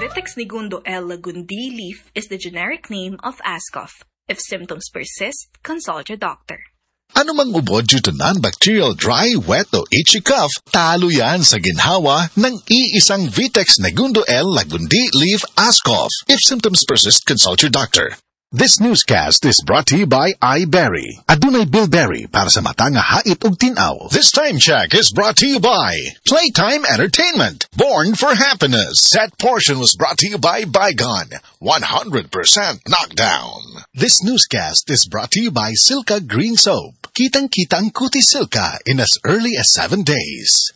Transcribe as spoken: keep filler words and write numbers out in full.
Vitex Negundo L. Lagundi leaf is the generic name of Ascof. If symptoms persist, consult your doctor. Ano mang ubod due to non-bacterial dry, wet o itchy cough, talo yan sa ginhawa ng iisang Vitex Negundo L. Lagundi leaf Ascof. If symptoms persist, consult your doctor. This newscast is brought to you by iBerry. Adunay Bilberry para sa mata nga hait ug tinaw. This time check is brought to you by Playtime Entertainment. Born for happiness. That portion was brought to you by Bygone. one hundred percent knockdown. This newscast is brought to you by Silka Green Soap. Kitang-kita ang Kuti Silka in as early as seven days.